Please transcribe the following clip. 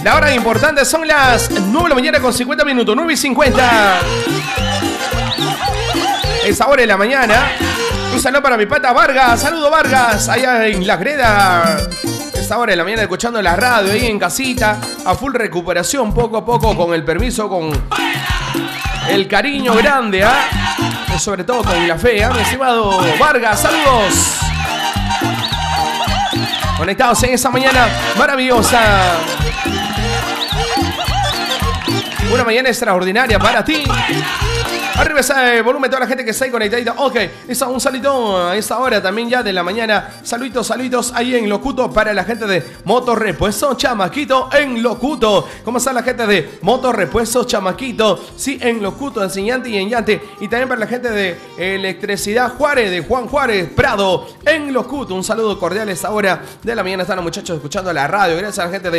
La hora importante son las 9 de la mañana con 50 minutos, 9:50. Esa hora de la mañana. Un saludo para mi pata Vargas. Saludo Vargas, allá en La Greda. Esta hora de la mañana escuchando la radio ahí en casita. A full recuperación, poco a poco, con el permiso, con el cariño grande, ¿ah? Sobre todo con la fe, ¿ah? Mi estimado Vargas, saludos. Conectados en esa mañana maravillosa. Una mañana extraordinaria para ti. Arriba ese volumen, toda la gente que está ahí conectadita. Ok, un saludito a esta hora también ya de la mañana. Saluditos ahí en Locuto para la gente de Motorrepuesto Chamaquito en Locuto. ¿Cómo está la gente de Motorrepuesto Chamaquito? Sí, en Locuto, en Señante y en Llante. Y también para la gente de Electricidad Juárez, de Juan Juárez Prado en Locuto. Un saludo cordial a esta hora de la mañana. Están los muchachos escuchando la radio. Gracias a la gente de